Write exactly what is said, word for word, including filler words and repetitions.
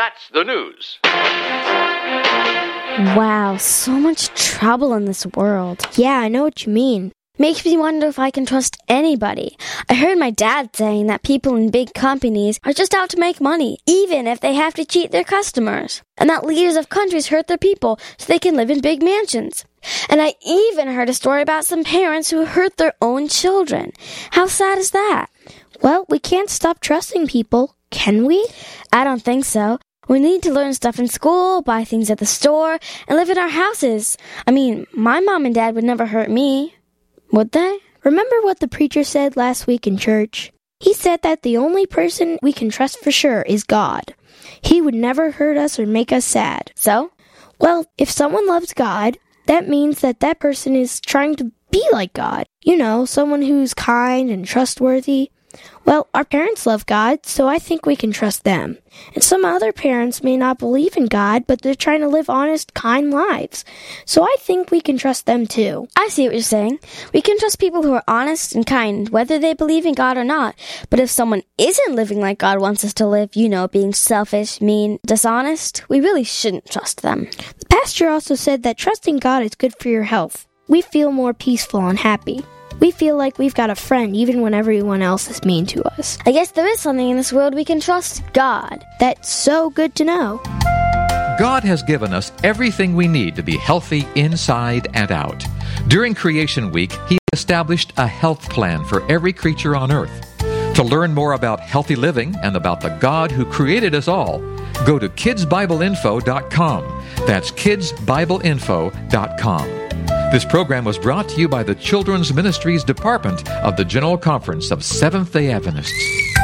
That's the news. Wow, so much trouble in this world. Yeah, I know what you mean. Makes me wonder if I can trust anybody. I heard my dad saying that people in big companies are just out to make money, even if they have to cheat their customers. And that leaders of countries hurt their people so they can live in big mansions. And I even heard a story about some parents who hurt their own children. How sad is that? Well, we can't stop trusting people, can we? I don't think so. We need to learn stuff in school, buy things at the store, and live in our houses. I mean, my mom and dad would never hurt me. Would they? Remember what the preacher said last week in church? He said that the only person we can trust for sure is God. He would never hurt us or make us sad. So? Well, if someone loves God, that means that that person is trying to be like God. You know, someone who's kind and trustworthy. Well, our parents love God, so I think we can trust them. And some other parents may not believe in God, but they're trying to live honest, kind lives. So I think we can trust them too. I see what you're saying. We can trust people who are honest and kind, whether they believe in God or not. But if someone isn't living like God wants us to live, you know, being selfish, mean, dishonest, we really shouldn't trust them. The pastor also said that trusting God is good for your health. We feel more peaceful and happy. We feel like we've got a friend even when everyone else is mean to us. I guess there is something in this world we can trust. God. That's so good to know. God has given us everything we need to be healthy inside and out. During Creation Week, He established a health plan for every creature on earth. To learn more about healthy living and about the God who created us all, go to kids bible info dot com. That's kids bible info dot com. This program was brought to you by the Children's Ministries Department of the General Conference of Seventh-day Adventists.